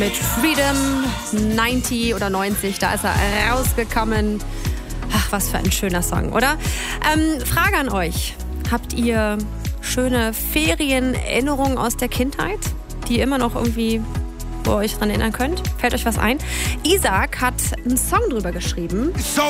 Mit Freedom 90 oder 90, da ist er rausgekommen. Ach, was für ein schöner Song, oder? Frage an euch. Habt ihr schöne Ferienerinnerungen aus der Kindheit, die ihr immer noch irgendwie, wo ihr euch dran erinnern könnt? Fällt euch was ein? Isaac hat einen Song drüber geschrieben. So